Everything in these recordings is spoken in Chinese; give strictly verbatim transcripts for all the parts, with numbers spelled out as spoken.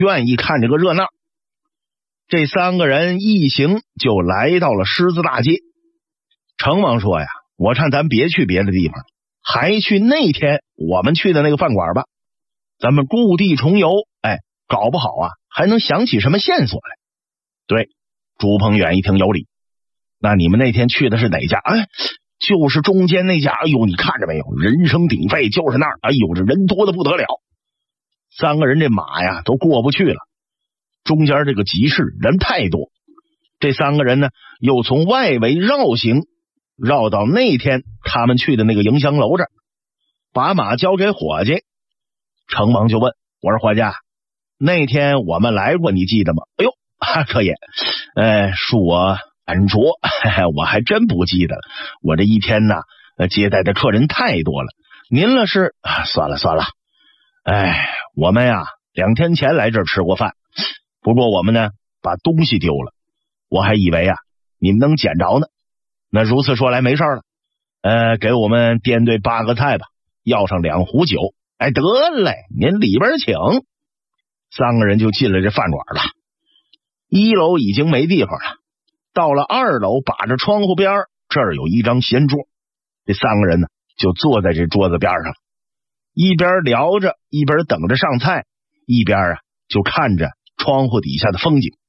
愿意看这个热闹。这三个人一行就来到了狮子大街。程王说呀，我看咱别去别的地方，还去那天我们去的那个饭馆吧，咱们故地重游，哎，搞不好啊还能想起什么线索来。对，朱鹏远一听有理，那你们那天去的是哪家？哎，就是中间那家。哎呦，你看着没有，人声鼎沸，就是那儿。哎呦，这人多的不得了，三个人这马呀都过不去了，中间这个集市人太多。这三个人呢又从外围绕行，绕到那天他们去的那个迎香楼这儿，把马交给伙计。程王就问，我说伙计，那天我们来过，你记得吗？哎呦，可也，呃，恕我安卓，我还真不记得了。我这一天呢，接待的客人太多了。您了是，算了算了，哎，我们呀两天前来这儿吃过饭，不过我们呢把东西丢了，我还以为啊你们能捡着呢。那如此说来没事了，呃，给我们掂对八个菜吧，要上两壶酒。哎，得嘞，您里边请。三个人就进了这饭馆了。一楼已经没地方了，到了二楼，把着窗户边，这儿有一张闲桌，这三个人呢就坐在这桌子边上，一边聊着，一边等着上菜，一边啊就看着窗户底下的风景。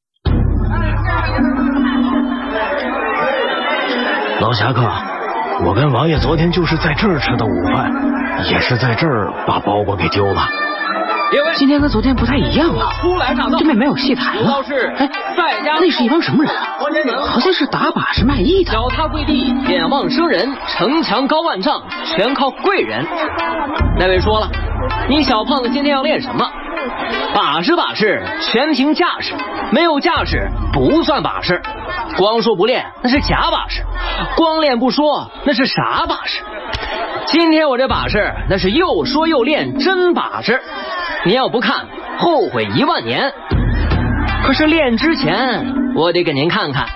老侠客，我跟王爷昨天就是在这儿吃的午饭，也是在这儿把包裹给丢了。 今天跟昨天不太一样了，这边没有戏台了。哎，那是一帮什么人啊？好像是打把式卖艺的。 脚踏跪地，眼望生人，城墙高万丈，全靠贵人。那位说了，你小胖子今天要练什么？把式把式，全凭架势，没有架势不算把式。光说不练那是假把式，光练不说那是傻把式。今天我这把式那是又说又练真把式，你要不看后悔一万年。可是练之前我得给您看看，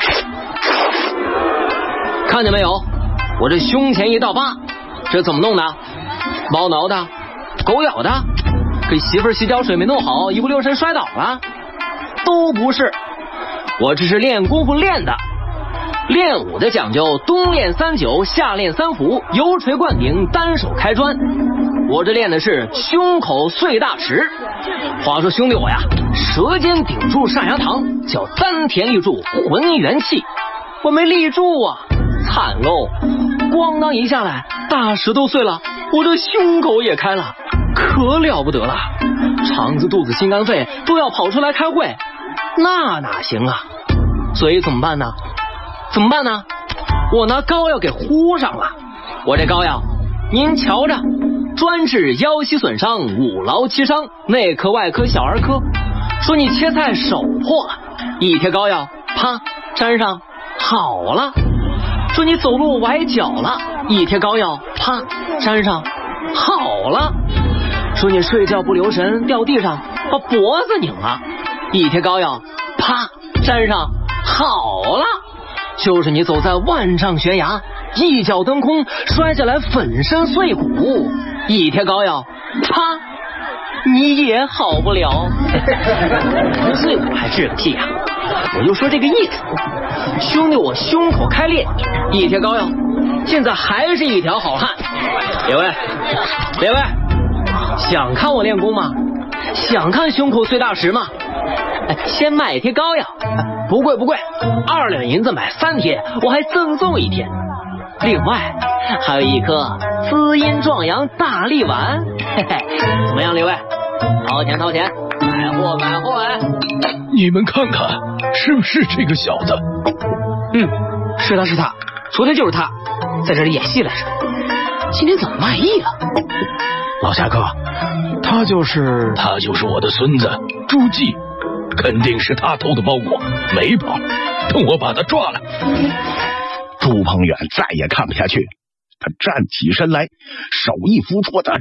看见没有，我这胸前一道疤，这怎么弄的？猫挠的，狗咬的，给媳妇儿洗脚水没弄好，一不留神摔倒了，都不是。我这是练功夫练的，练武的讲究冬练三九，夏练三伏，油锤灌顶，单手开砖。我这练的是胸口碎大石。话说兄弟我呀，舌尖顶住上牙膛，叫丹田立住浑元气。我没立住啊，惨喽！咣当一下来，大石头碎了，我这胸口也开了，可了不得了。肠子、肚子、心肝肺都要跑出来开会，那哪行啊？所以怎么办呢？怎么办呢？我拿膏药给糊上了。我这膏药，您瞧着，专治腰膝损伤、五劳七伤，内科、外科、小儿科。说你切菜手破了，一贴膏药，啪，粘上，好了。说你走路崴脚了，一贴膏药，啪，粘上，好了。说你睡觉不留神掉地上，把脖子拧了，一贴膏药，啪，粘上，好了。就是你走在万丈悬崖，一脚蹬空，摔下来粉身碎骨，一贴膏药，啪，你也好不了。不碎骨还治个屁啊！我就说这个意思。兄弟，我胸口开裂，一贴膏药，现在还是一条好汉。两位，两位，想看我练功吗？想看胸口碎大石吗？哎，先买一贴膏药，不贵不贵，二两银子买三贴，我还赠送一贴。另外还有一颗滋阴壮阳大力丸，嘿嘿，怎么样，李卫？掏钱掏钱，买货买货哎！ 你们看看，是不是这个小子？ 嗯，是他是他，昨天就是他，在这里演戏来着。今天怎么卖艺了？ 老侠客，他就是他就是我的孙子朱记。肯定是他偷的包裹，没跑，等我把他抓了。 朱鹏远再也看不下去，他站起身来，手一扶桌子，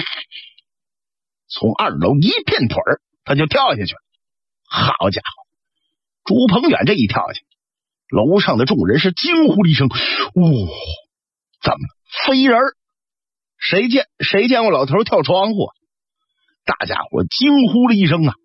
从二楼一片腿儿，他就跳下去了。好家伙，朱鹏远这一跳下去，楼上的众人是惊呼了一声：“哇、哦，怎么飞人？谁见谁见过老头跳窗户？”大家伙惊呼了一声啊！